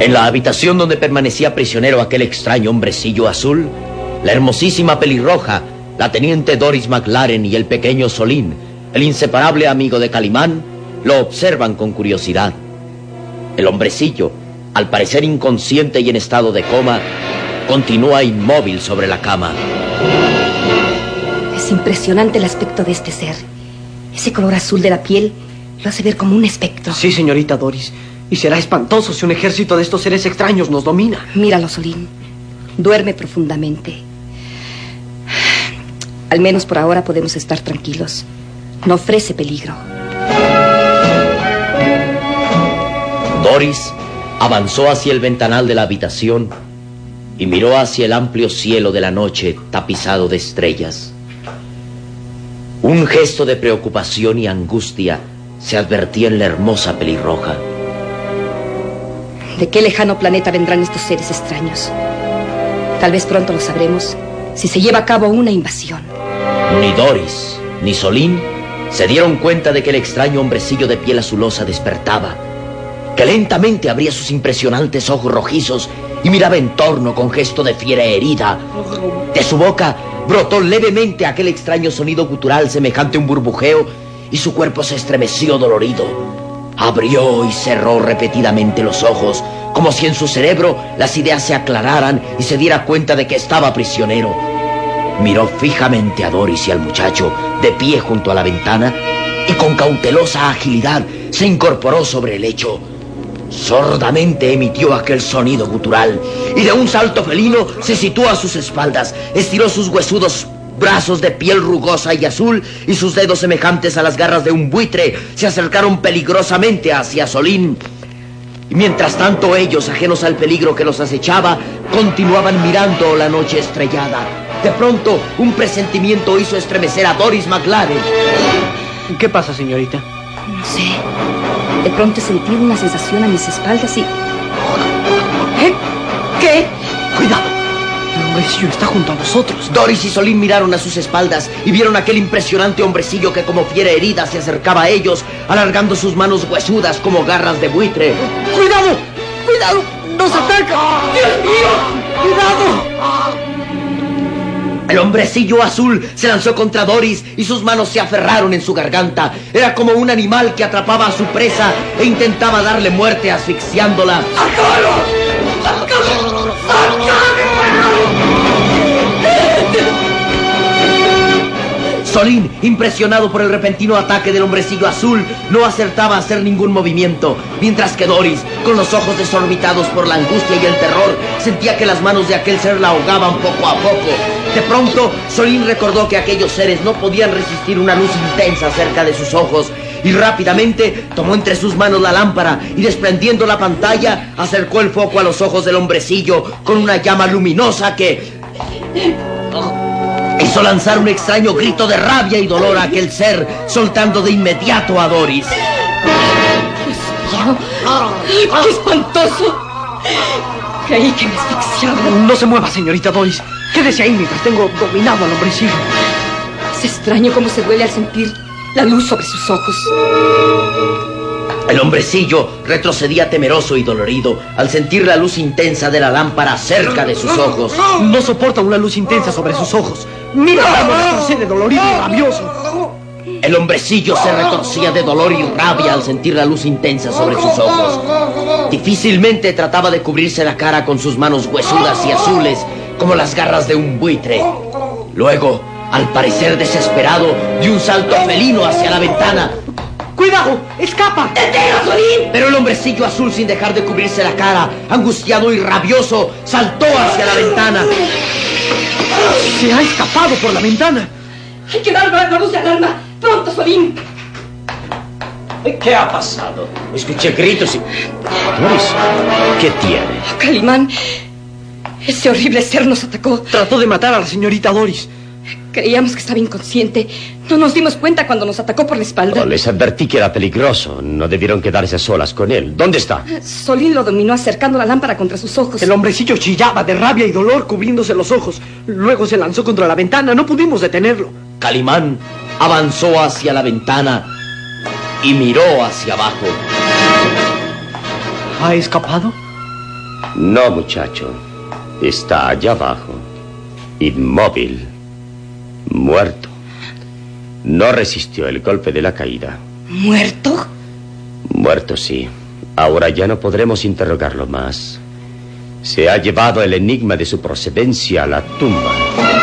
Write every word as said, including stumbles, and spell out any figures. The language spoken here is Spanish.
En la habitación donde permanecía prisionero aquel extraño hombrecillo azul, la hermosísima pelirroja, la teniente Doris McLaren y el pequeño Solín, el inseparable amigo de Calimán, lo observan con curiosidad. El hombrecillo, al parecer inconsciente y en estado de coma, continúa inmóvil sobre la cama. Es impresionante el aspecto de este ser. Ese color azul de la piel lo hace ver como un espectro. Sí, señorita Doris. Y será espantoso si un ejército de estos seres extraños nos domina. Míralo, Solín. Duerme profundamente. Al menos por ahora podemos estar tranquilos. No ofrece peligro. Doris avanzó hacia el ventanal de la habitación y miró hacia el amplio cielo de la noche tapizado de estrellas. Un gesto de preocupación y angustia se advertía en la hermosa pelirroja. ¿De qué lejano planeta vendrán estos seres extraños? Tal vez pronto lo sabremos si se lleva a cabo una invasión. Ni Doris ni Solín se dieron cuenta de que el extraño hombrecillo de piel azulosa despertaba, que lentamente abría sus impresionantes ojos rojizos y miraba en torno con gesto de fiera herida. De su boca brotó levemente aquel extraño sonido gutural semejante a un burbujeo y su cuerpo se estremeció dolorido. Abrió y cerró repetidamente los ojos, como si en su cerebro las ideas se aclararan y se diera cuenta de que estaba prisionero. Miró fijamente a Doris y al muchacho de pie junto a la ventana y con cautelosa agilidad se incorporó sobre el lecho. Sordamente emitió aquel sonido gutural y de un salto felino se situó a sus espaldas, estiró sus huesudos brazos de piel rugosa y azul y sus dedos semejantes a las garras de un buitre se acercaron peligrosamente hacia Solín. Y mientras tanto ellos, ajenos al peligro que los acechaba, continuaban mirando la noche estrellada. De pronto, un presentimiento hizo estremecer a Doris McLaren. ¿Qué pasa, señorita? No sé. De pronto he sentido una sensación a mis espaldas y... ¿Eh? ¿Qué? ¡Cuidado! El hombrecillo está junto a nosotros. Doris y Solín miraron a sus espaldas y vieron aquel impresionante hombrecillo que como fiera herida se acercaba a ellos, alargando sus manos huesudas como garras de buitre. ¡Cuidado! ¡Cuidado! ¡Nos ataca! ¡Dios mío! ¡Cuidado! El hombrecillo azul se lanzó contra Doris y sus manos se aferraron en su garganta. Era como un animal que atrapaba a su presa e intentaba darle muerte asfixiándola. ¡Sácalo! ¡Sácalo! ¡Sácalo! Solín, impresionado por el repentino ataque del hombrecillo azul, no acertaba a hacer ningún movimiento, mientras que Doris, con los ojos desorbitados por la angustia y el terror, sentía que las manos de aquel ser la ahogaban poco a poco. De pronto, Solín recordó que aquellos seres no podían resistir una luz intensa cerca de sus ojos, y rápidamente tomó entre sus manos la lámpara y, desprendiendo la pantalla, acercó el foco a los ojos del hombrecillo con una llama luminosa que hizo lanzar un extraño grito de rabia y dolor a aquel ser, soltando de inmediato a Doris. ¡Qué espantoso! Creí que me asfixiaba. No se mueva, señorita Doris. Quédese ahí mientras tengo dominado al hombrecillo. Es extraño cómo se duele al sentir la luz sobre sus ojos. El hombrecillo retrocedía temeroso y dolorido al sentir la luz intensa de la lámpara cerca de sus ojos. No soporta una luz intensa sobre sus ojos. Mira cómo retrocede dolorido y rabioso. El hombrecillo se retorcía de dolor y rabia al sentir la luz intensa sobre sus ojos. Difícilmente trataba de cubrirse la cara con sus manos huesudas y azules como las garras de un buitre. Luego, al parecer desesperado, dio un salto felino hacia la ventana. ¡Cuidado! ¡Escapa! ¡Detén, Solín! Pero el hombrecillo azul, sin dejar de cubrirse la cara, angustiado y rabioso, saltó hacia la ventana. ¡Se ha escapado por la ventana! ¡Hay que dar la luz de alarma! ¡Pronto, Solín! ¿Qué ha pasado? Escuché gritos y... Doris, ¿qué tiene? Calimán, ese horrible ser nos atacó. Trató de matar a la señorita Doris. Creíamos que estaba inconsciente. No nos dimos cuenta cuando nos atacó por la espalda. Oh, les advertí que era peligroso. No debieron quedarse a solas con él. ¿Dónde está? Solín lo dominó acercando la lámpara contra sus ojos. El hombrecillo chillaba de rabia y dolor cubriéndose los ojos. Luego se lanzó contra la ventana. No pudimos detenerlo. Calimán avanzó hacia la ventana y miró hacia abajo. ¿Ha escapado? No, muchacho. Está allá abajo. Inmóvil. Muerto. No resistió el golpe de la caída. ¿Muerto? Muerto, sí. Ahora ya no podremos interrogarlo más. Se ha llevado el enigma de su procedencia a la tumba.